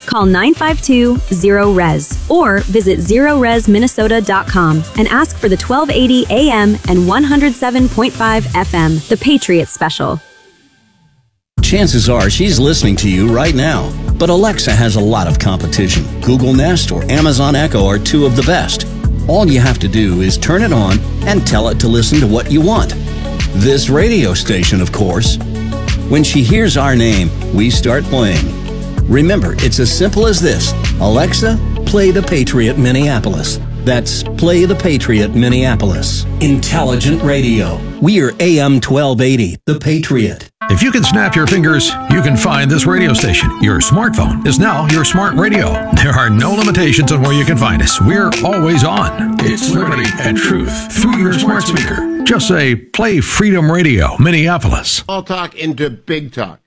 Call 952-0RES or visit zeroresminnesota.com and ask for the 1280 AM and 107.5 FM, The Patriot Special. Chances are she's listening to you right now. But Alexa has a lot of competition. Google Nest or Amazon Echo are two of the best. All you have to do is turn it on and tell it to listen to what you want. This radio station, of course. When she hears our name, we start playing. Remember, it's as simple as this. Alexa, play The Patriot Minneapolis. That's Play The Patriot Minneapolis. Intelligent radio. We are AM 1280, The Patriot. If you can snap your fingers, you can find this radio station. Your smartphone is now your smart radio. There are no limitations on where you can find us. We're always on. It's liberty and truth through your smart speaker. Just say, play Freedom Radio, Minneapolis. Small talk into big talk.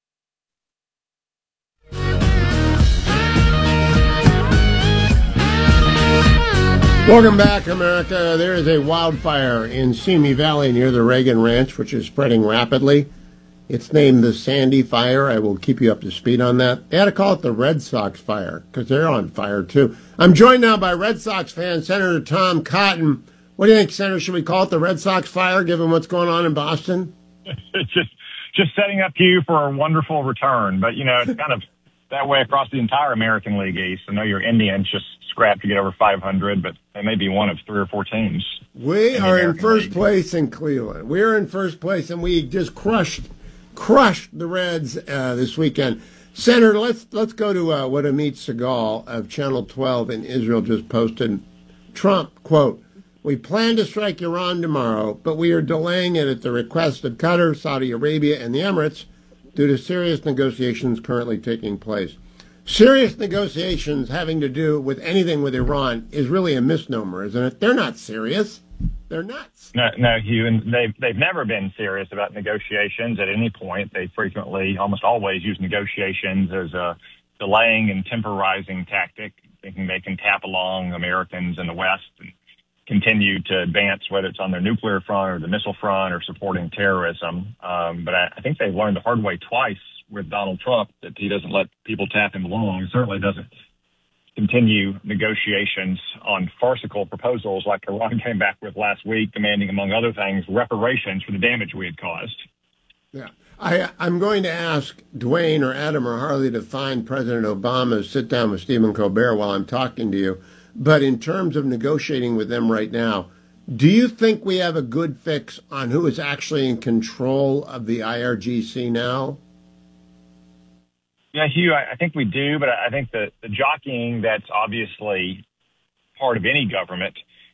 Welcome back, America. There is a wildfire in Simi Valley near the Reagan Ranch, which is spreading rapidly. It's named the Sandy Fire. I will keep you up to speed on that. They had to call it the Red Sox Fire because they're on fire, too. I'm joined now by Red Sox fan, Senator Tom Cotton. What do you think, Senator? Should we call it the Red Sox Fire, given what's going on in Boston? It's just setting up you for a wonderful return. But, it's kind of that way across the entire American League East. I know your Indians just scrapped to get over 500, but they may be one of 3 or 4 teams. We are in first place in Cleveland. We're in first place, and we just crushed the Reds this weekend. Senator, let's go to what Amit Segal of Channel 12 in Israel just posted. Trump, quote, "We plan to strike Iran tomorrow, but we are delaying it at the request of Qatar, Saudi Arabia, and the Emirates due to serious negotiations currently taking place." Serious negotiations having to do with anything with Iran is really a misnomer, isn't it? They're not serious. They're nuts. No, Hugh, and they've never been serious about negotiations at any point. They frequently, almost always, use negotiations as a delaying and temporizing tactic, thinking they can tap along Americans in the West and continue to advance, whether it's on their nuclear front or the missile front or supporting terrorism. But I think they've learned the hard way twice with Donald Trump that he doesn't let people tap him along. He certainly doesn't continue negotiations on farcical proposals like Iran came back with last week, demanding, among other things, reparations for the damage we had caused. Yeah. I'm going to ask Dwayne or Adam or Harley to find President Obama's sit down with Stephen Colbert while I'm talking to you. But in terms of negotiating with them right now, do you think we have a good fix on who is actually in control of the IRGC now? Yeah, Hugh, I think we do, but I think the jockeying that's obviously part of any government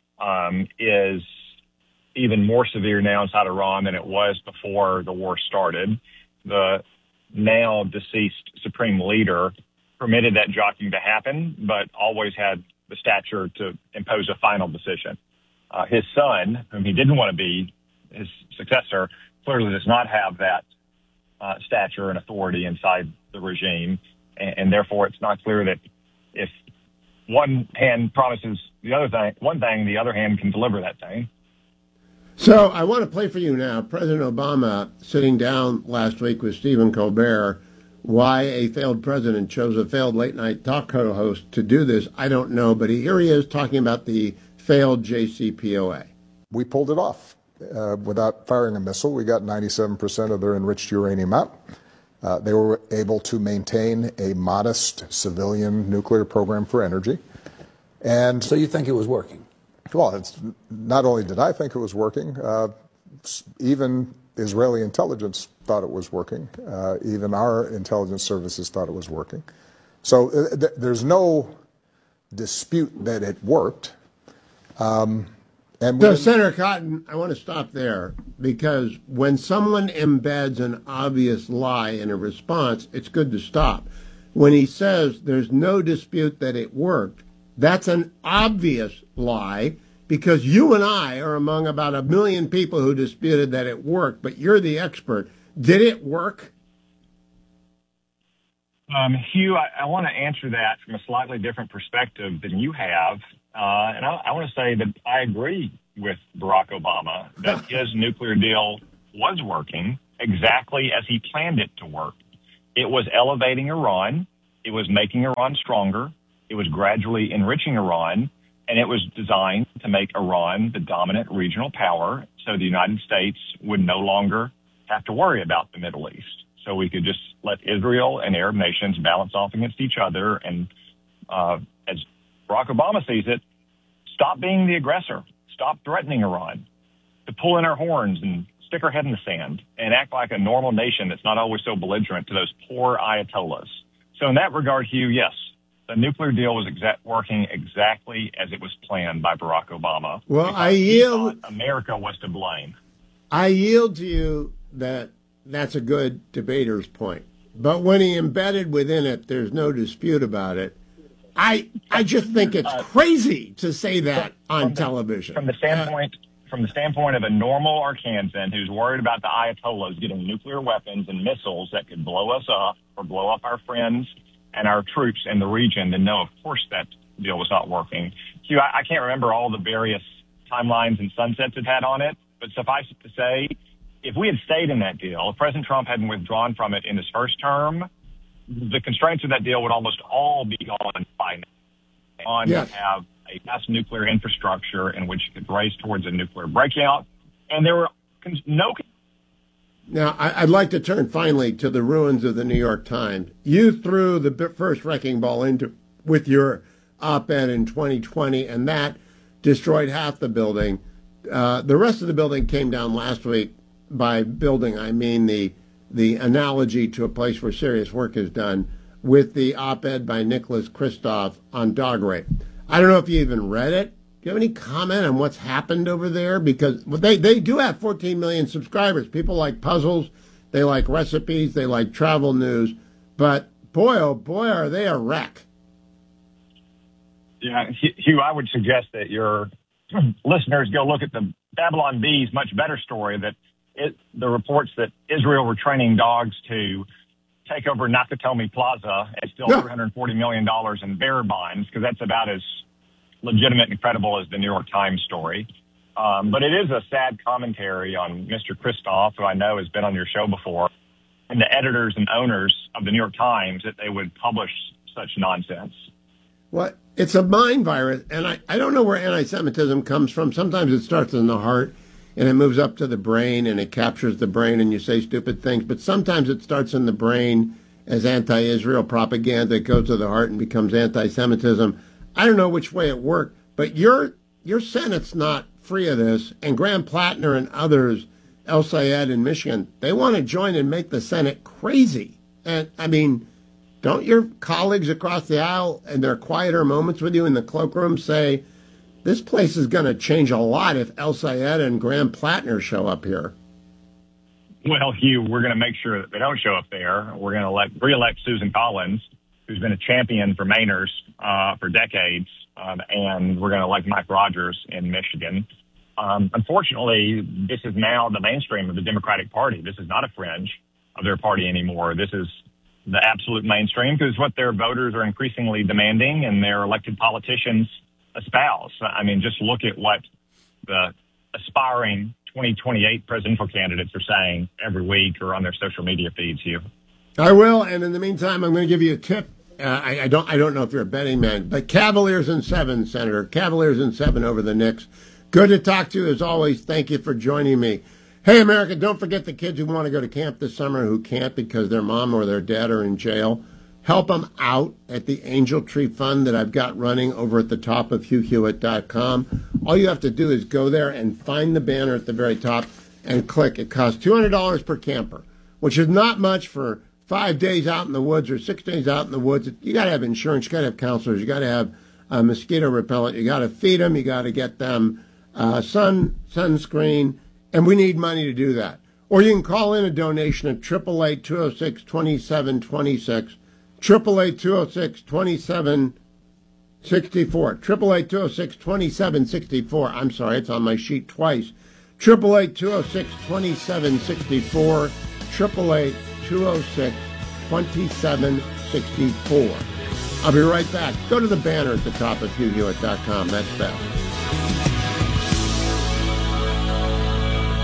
is even more severe now inside Iran than it was before the war started. The now deceased supreme leader permitted that jockeying to happen, but always had the stature to impose a final decision. His son, whom he didn't want to be his successor, clearly does not have that stature and authority inside the regime, and therefore it's not clear that if one hand promises one thing, the other hand can deliver that thing. So I want to play for you now President Obama sitting down last week with Stephen Colbert. Why a failed president chose a failed late-night talk show host to do this, I don't know, but here he is talking about the failed JCPOA. We pulled it off. Without firing a missile, we got 97% of their enriched uranium out. They were able to maintain a modest civilian nuclear program for energy. And so you think it was working? Well, not only did I think it was working, even Israeli intelligence thought it was working. Even our intelligence services thought it was working. So there's no dispute that it worked. So, Senator Cotton, I want to stop there because when someone embeds an obvious lie in a response, it's good to stop. When he says there's no dispute that it worked, that's an obvious lie because you and I are among about 1 million people who disputed that it worked, but you're the expert. Did it work? Hugh, I want to answer that from a slightly different perspective than you have. And I want to say that I agree with Barack Obama that his nuclear deal was working exactly as he planned it to work. It was elevating Iran It was making Iran stronger. It was gradually enriching Iran, and it was designed to make Iran the dominant regional power so the United States would no longer have to worry about the Middle East. So we could just let Israel and Arab nations balance off against each other and, as Barack Obama sees it, stop being the aggressor, stop threatening Iran, to pull in our horns and stick our head in the sand and act like a normal nation that's not always so belligerent to those poor Ayatollahs. So in that regard, Hugh, yes, the nuclear deal was working exactly as it was planned by Barack Obama. Well, I yield. America was to blame. I yield to you that that's a good debater's point. But when he embedded within it, there's no dispute about it. I just think it's crazy to say that on television. From the standpoint of a normal Arkansan who's worried about the Ayatollahs getting nuclear weapons and missiles that could blow us up or blow up our friends and our troops in the region, then no, of course that deal was not working. Hugh, I can't remember all the various timelines and sunsets it had on it, but suffice it to say, if we had stayed in that deal, if President Trump hadn't withdrawn from it in his first term, the constraints of that deal would almost all be gone by now. Yes. To have a vast nuclear infrastructure in which it could race towards a nuclear breakout, and there were no. Now, I'd like to turn finally to the ruins of the New York Times. You threw the first wrecking ball into with your op-ed in 2020, and that destroyed half the building. The rest of the building came down last week. By building, I mean the analogy to a place where serious work is done, with the op-ed by Nicholas Kristof on dog rape. I don't know if you even read it. Do you have any comment on what's happened over there? Because they do have 14 million subscribers. People like puzzles, they like recipes, they like travel news. But boy, oh boy, are they a wreck. Yeah, Hugh, I would suggest that your listeners go look at the Babylon Bee's much better story, that the reports that Israel were training dogs to take over Nakatomi Plaza and steal $340 million in bearer bonds, because that's about as legitimate and credible as the New York Times story. But it is a sad commentary on Mr. Kristof, who I know has been on your show before, and the editors and owners of the New York Times, that they would publish such nonsense. Well, it's a mind virus, and I don't know where anti-Semitism comes from. Sometimes it starts in the heart, and it moves up to the brain, and it captures the brain, and you say stupid things. But sometimes it starts in the brain as anti-Israel propaganda. It goes to the heart and becomes anti-Semitism. I don't know which way it worked, but your Senate's not free of this. And Graham Plattner and others, El Sayed in Michigan, they want to join and make the Senate crazy. And, I mean, don't your colleagues across the aisle in their quieter moments with you in the cloakroom say, this place is going to change a lot if El Sayed and Graham Plattner show up here? Well, Hugh, we're going to make sure that they don't show up there. We're going to re-elect Susan Collins, who's been a champion for Mainers for decades, and we're going to elect Mike Rogers in Michigan. Unfortunately, this is now the mainstream of the Democratic Party. This is not a fringe of their party anymore. This is the absolute mainstream, because what their voters are increasingly demanding and their elected politicians espouse. I mean, just look at what the aspiring 2028 presidential candidates are saying every week or on their social media feeds, Hugh. I will, and in the meantime, I'm going to give you a tip. I don't know if you're a betting man, but Cavaliers in 7, Senator. Cavaliers in 7 over the Knicks. Good to talk to you as always. Thank you for joining me. Hey, America, don't forget the kids who want to go to camp this summer who can't because their mom or their dad are in jail. Help them out at the Angel Tree Fund that I've got running over at the top of HughHewitt.com. All you have to do is go there and find the banner at the very top and click. It costs $200 per camper, which is not much for 5 days out in the woods or 6 days out in the woods. You got to have insurance. You got to have counselors. You got to have mosquito repellent. You got to feed them. You got to get them sunscreen. And we need money to do that. Or you can call in a donation at 888-206-2726. 888-206-2764. 888-206-2764. I'm sorry, it's on my sheet twice. 888-206-2764. 888-206-2764. I'll be right back. Go to the banner at the top of HughHewitt.com. That's that.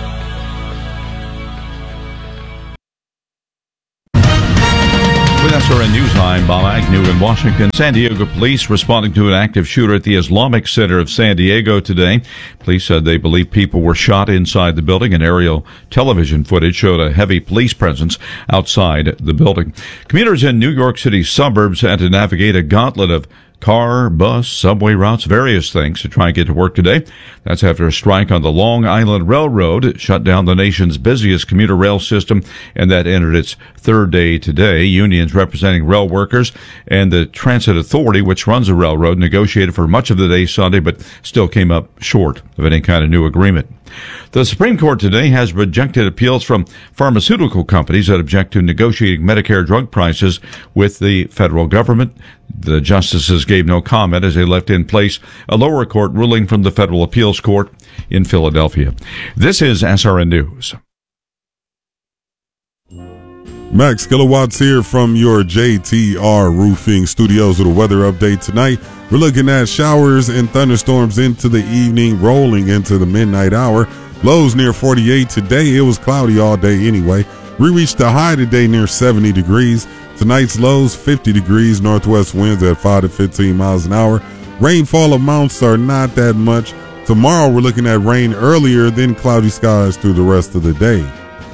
Puede SRN News, I'm Bob Agnew in Washington. San Diego police responding to an active shooter at the Islamic Center of San Diego today. Police said they believe people were shot inside the building, and aerial television footage showed a heavy police presence outside the building. Commuters in New York City's suburbs had to navigate a gauntlet of car, bus, subway routes, various things to try and get to work today. That's after a strike on the Long Island Railroad. It shut down the nation's busiest commuter rail system, and that entered its third day today. Unions representing rail workers and the Transit Authority, which runs the railroad, negotiated for much of the day Sunday, but still came up short of any kind of new agreement. The Supreme Court today has rejected appeals from pharmaceutical companies that object to negotiating Medicare drug prices with the federal government. The justices gave no comment as they left in place a lower court ruling from the Federal Appeals Court in Philadelphia. This is SRN News. Max Kilowatts here from your JTR Roofing Studios with a weather update tonight. We're looking at showers and thunderstorms into the evening, rolling into the midnight hour. Lows near 48 today. It was cloudy all day anyway. We reached a high today near 70 degrees. Tonight's lows 50 degrees. Northwest winds at 5 to 15 miles an hour. Rainfall amounts are not that much. Tomorrow we're looking at rain earlier, then cloudy skies through the rest of the day.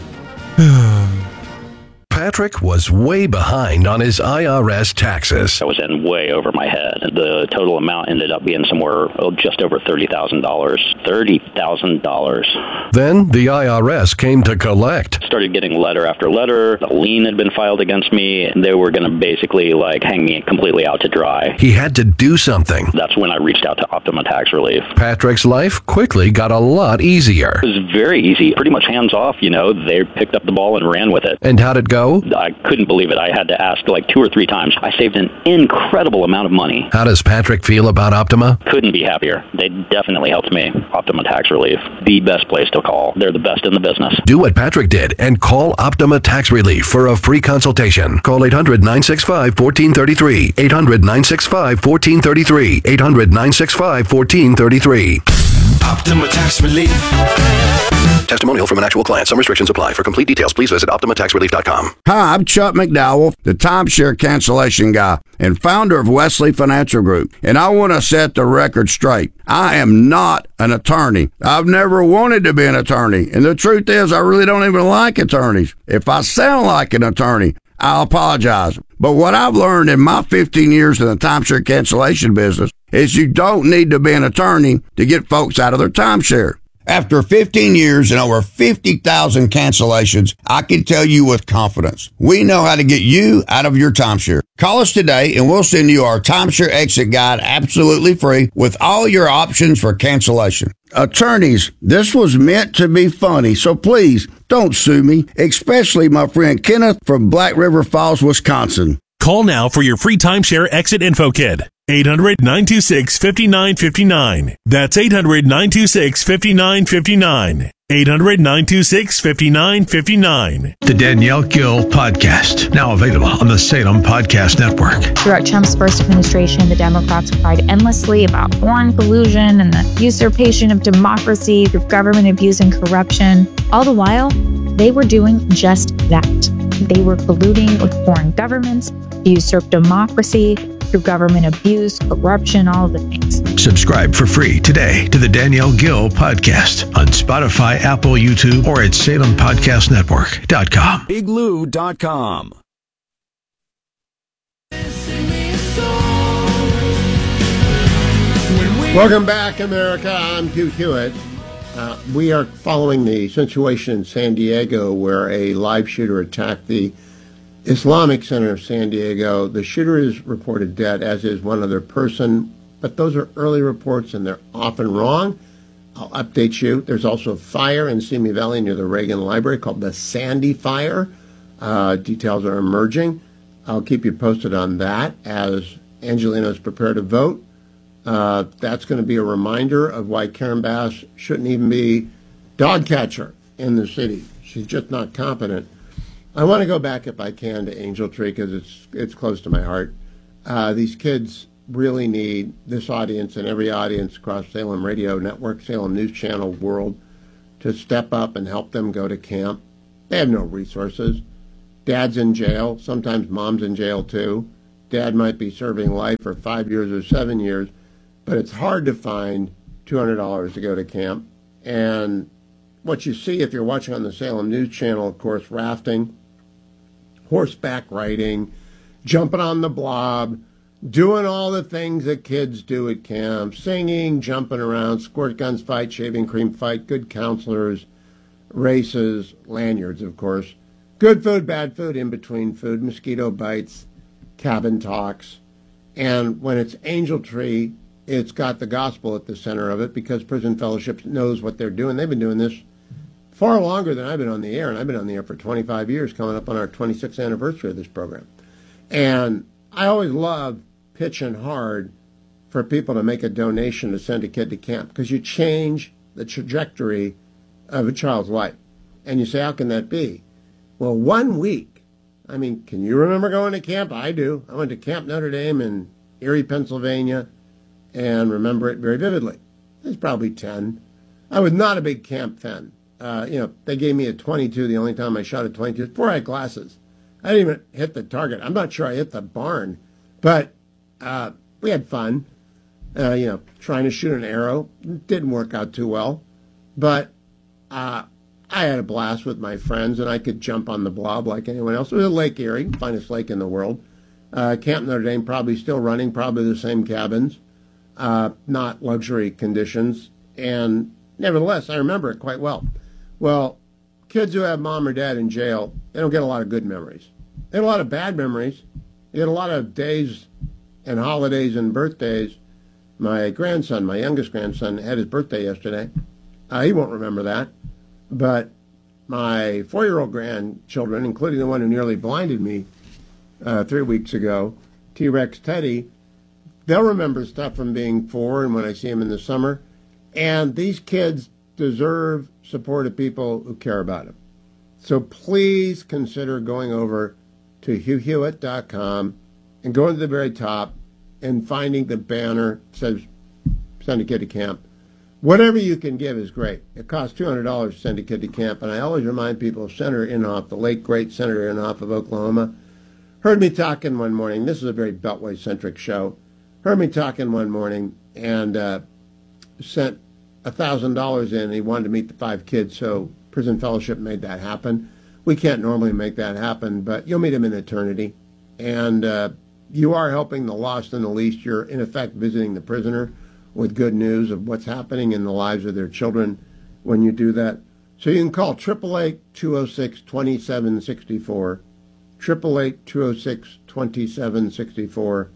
Patrick was way behind on his IRS taxes. I was in way over my head. The total amount ended up being somewhere just over $30,000. $30,000. Then the IRS came to collect. Started getting letter after letter. A lien had been filed against me, and they were going to basically hang me completely out to dry. He had to do something. That's when I reached out to Optima Tax Relief. Patrick's life quickly got a lot easier. It was very easy, pretty much hands off. They picked up the ball and ran with it. And how'd it go? I couldn't believe it. I had to ask 2 or 3 times. I saved an incredible amount of money. How does Patrick feel about Optima? Couldn't be happier. They definitely helped me. Optima Tax Relief, the best place to call. They're the best in the business. Do what Patrick did and call Optima Tax Relief for a free consultation. Call 800-965-1433. 800-965-1433. 800-965-1433. Optima Tax Relief. Testimonial from an actual client. Some restrictions apply. For complete details, please visit OptimaTaxRelief.com. Hi, I'm Chuck McDowell, the timeshare cancellation guy and founder of Wesley Financial Group. And I want to set the record straight. I am not an attorney. I've never wanted to be an attorney. And the truth is, I really don't even like attorneys. If I sound like an attorney, I'll apologize. But what I've learned in my 15 years in the timeshare cancellation business is you don't need to be an attorney to get folks out of their timeshare. After 15 years and over 50,000 cancellations, I can tell you with confidence, we know how to get you out of your timeshare. Call us today and we'll send you our timeshare exit guide absolutely free with all your options for cancellation. Attorneys, this was meant to be funny, so please don't sue me, especially my friend Kenneth from Black River Falls, Wisconsin. Call now for your free timeshare exit info kit. 800-926-5959. That's 800-926-5959. 800-926-5959. The Danielle Gill Podcast, now available on the Salem Podcast Network. Throughout Trump's first administration, the Democrats cried endlessly about foreign collusion and the usurpation of democracy through government abuse and corruption. All the while, they were doing just that. They were colluding with foreign governments to usurp democracy through government abuse, corruption, all of the things. Subscribe for free today to the Danielle Gill Podcast on Spotify, Apple, YouTube, or at SalemPodcastNetwork.com. BigLou.com. Welcome back, America. I'm Hugh Hewitt. We are following the situation in San Diego where a live shooter attacked the Islamic Center of San Diego. The shooter is reported dead, as is one other person, but those are early reports and they're often wrong. I'll update you. There's also a fire in Simi Valley near the Reagan Library called the Sandy Fire. Details are emerging. I'll keep you posted on that as Angelino's prepared to vote. That's going to be a reminder of why Karen Bass shouldn't even be dog catcher in the city. She's just not competent. I want to go back, if I can, to Angel Tree because it's close to my heart. These kids really need this audience and every audience across Salem Radio Network, Salem News Channel, world, to step up and help them go to camp. They have no resources. Dad's in jail. Sometimes mom's in jail too. Dad might be serving life for 5 years or 7 years, but it's hard to find $200 to go to camp. And what you see if you're watching on the Salem News Channel, of course, rafting, horseback riding, jumping on the blob, doing all the things that kids do at camp, singing, jumping around, squirt guns fight, shaving cream fight, good counselors, races, lanyards, of course, good food, bad food, in between food, mosquito bites, cabin talks. And when it's Angel Tree, it's got the gospel at the center of it because Prison Fellowship knows what they're doing. They've been doing this far longer than I've been on the air, and I've been on the air for 25 years, coming up on our 26th anniversary of this program. And I always love pitching hard for people to make a donation to send a kid to camp because you change the trajectory of a child's life. And you say, how can that be? Well, 1 week. I mean, can you remember going to camp? I do. I went to Camp Notre Dame in Erie, Pennsylvania, and remember it very vividly. I was probably 10. I was not a big camp fan. They gave me a 22 the only time I shot a 22 before I had glasses. I didn't even hit the target. I'm not sure I hit the barn, but we had fun, trying to shoot an arrow. It didn't work out too well, but I had a blast with my friends, and I could jump on the blob like anyone else. It was a Lake Erie, finest lake in the world. Camp Notre Dame probably still running, probably the same cabins, not luxury conditions, and nevertheless, I remember it quite well. Well, kids who have mom or dad in jail, they don't get a lot of good memories. They get a lot of bad memories. They get a lot of days and holidays and birthdays. My grandson, my youngest grandson, had his birthday yesterday. He won't remember that. But my 4-year-old grandchildren, including the one who nearly blinded me 3 weeks ago, T-Rex Teddy, they'll remember stuff from being 4 and when I see them in the summer. And these kids deserve support of people who care about them. So please consider going over to HughHewitt.com and going to the very top and finding the banner that says send a kid to camp. Whatever you can give is great. It costs $200 to send a kid to camp, and I always remind people of Senator Inhofe, the late, great Senator Inhofe of Oklahoma. Heard me talking one morning. This is a very Beltway-centric show. Heard me talking one morning and sent $1,000 in. He wanted to meet the 5 kids, so Prison Fellowship made that happen. We can't normally make that happen, but you'll meet him in eternity. And you are helping the lost and the least. You're, in effect, visiting the prisoner with good news of what's happening in the lives of their children when you do that. So you can call 888-206-2764, 888-206-2764,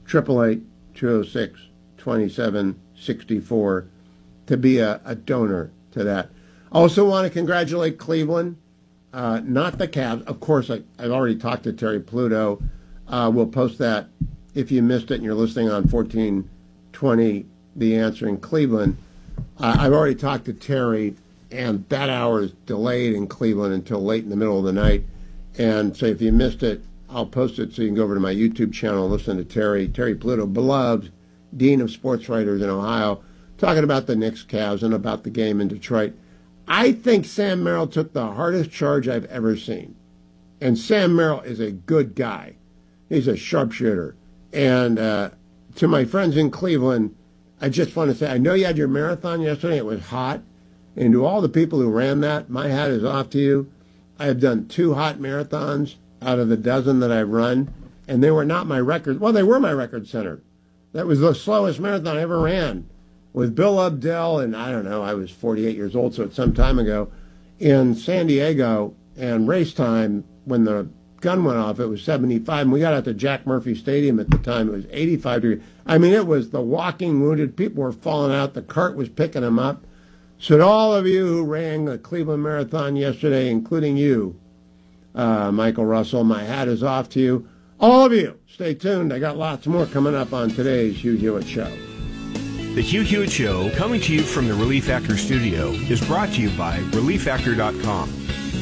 888-206-2764 to be a donor to that. I also want to congratulate Cleveland, not the Cavs. Of course, I've already talked to Terry Pluto. We'll post that if you missed it and you're listening on 1420 The Answer in Cleveland. I've already talked to Terry, and that hour is delayed in Cleveland until late in the middle of the night. And so if you missed it, I'll post it so you can go over to my YouTube channel and listen to Terry Pluto, beloved Dean of Sports Writers in Ohio, talking about the Knicks, Cavs, and about the game in Detroit. I think Sam Merrill took the hardest charge I've ever seen. And Sam Merrill is a good guy. He's a sharpshooter. And to my friends in Cleveland, I just want to say, I know you had your marathon yesterday. It was hot. And to all the people who ran that, my hat is off to you. I have done 2 hot marathons out of the dozen that I've run, and they were not my record. Well, they were my record center. That was the slowest marathon I ever ran with Bill Ubdell, and I don't know, I was 48 years old, so it's some time ago, in San Diego, and race time, when the gun went off, it was 75, and we got out to Jack Murphy Stadium at the time, it was 85 degrees. I mean, it was the walking wounded, people were falling out, the cart was picking them up. So to all of you who ran the Cleveland Marathon yesterday, including you, Michael Russell, my hat is off to you. All of you, stay tuned. I got lots more coming up on today's Hugh Hewitt Show. The Hugh Hewitt Show, coming to you from the Relief Factor studio, is brought to you by ReliefFactor.com.